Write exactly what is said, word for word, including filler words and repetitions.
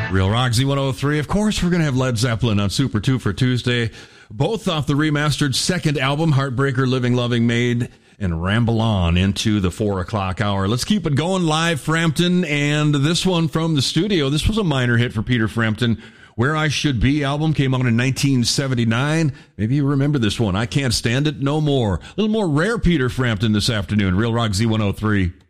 Real Rock Z one oh three. Of course, we're going to have Led Zeppelin on Super two for Tuesday. Both off the remastered second album, Heartbreaker, Living, Loving, Made, and Ramble On into the four o'clock hour. Let's keep it going live, Frampton. And this one from the studio. This was a minor hit for Peter Frampton. Where I Should Be album came out in nineteen seventy-nine. Maybe you remember this one. I Can't Stand It No More. A little more rare Peter Frampton this afternoon. Real Rock Z one oh three.